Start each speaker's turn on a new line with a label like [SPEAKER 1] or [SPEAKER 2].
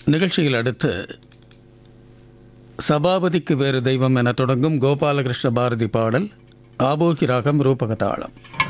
[SPEAKER 1] நிகழ்ச்சியில் அடுத்து சபாபதிக்கு வேறு தெய்வம் என தொடங்கும் கோபாலகிருஷ்ண பாரதி பாடல் ஆபோகி ராகம் ரூபகதாளம்.